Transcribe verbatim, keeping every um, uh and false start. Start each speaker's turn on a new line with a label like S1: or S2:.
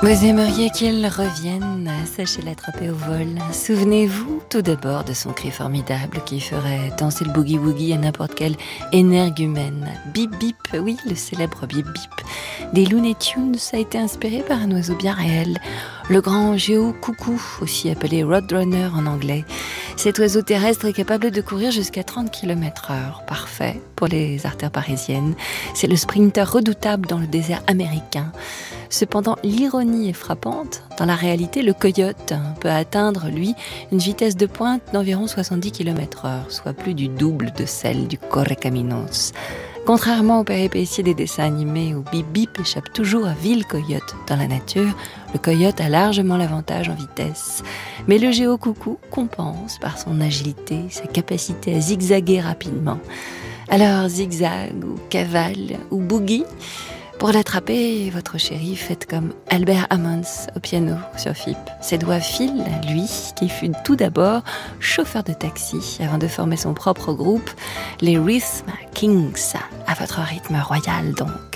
S1: Vous aimeriez qu'il revienne, sachez l'attraper au vol. Souvenez-vous tout d'abord de son cri formidable qui ferait danser le boogie-woogie à n'importe quel énergumène. Bip bip, oui, le célèbre bip bip des Looney Tunes a été inspiré par un oiseau bien réel, le grand géo coucou, aussi appelé Roadrunner en anglais. Cet oiseau terrestre est capable de courir jusqu'à trente kilomètres heure, parfait pour les artères parisiennes. C'est le sprinter redoutable dans le désert américain. Cependant, l'ironie est frappante. Dans la réalité, le coyote peut atteindre, lui, une vitesse de pointe d'environ soixante-dix kilomètres heure, soit plus du double de celle du Correcaminos. Contrairement aux péripéties des dessins animés où Bip Bip échappe toujours à vil coyote dans la nature, le coyote a largement l'avantage en vitesse. Mais le géo-coucou compense par son agilité, sa capacité à zigzaguer rapidement. Alors zigzag ou cavale ou boogie, pour l'attraper, votre chéri, faites comme Albert Hammond au piano sur F I P. Ses doigts filent, lui, qui fut tout d'abord chauffeur de taxi avant de former son propre groupe, les Rhythm Kings, à votre rythme royal donc.